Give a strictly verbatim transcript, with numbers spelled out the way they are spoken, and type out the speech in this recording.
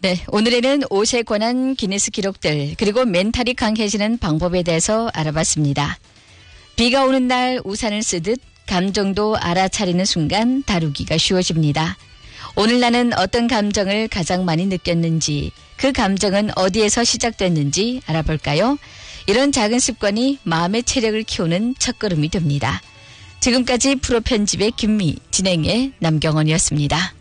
네, 오늘에는 옷에 관한 기네스 기록들 그리고 멘탈이 강해지는 방법에 대해서 알아봤습니다. 비가 오는 날 우산을 쓰듯 감정도 알아차리는 순간 다루기가 쉬워집니다. 오늘 나는 어떤 감정을 가장 많이 느꼈는지, 그 감정은 어디에서 시작됐는지 알아볼까요? 이런 작은 습관이 마음의 체력을 키우는 첫걸음이 됩니다. 지금까지 프로 편집의 김미, 진행의 남경원이었습니다.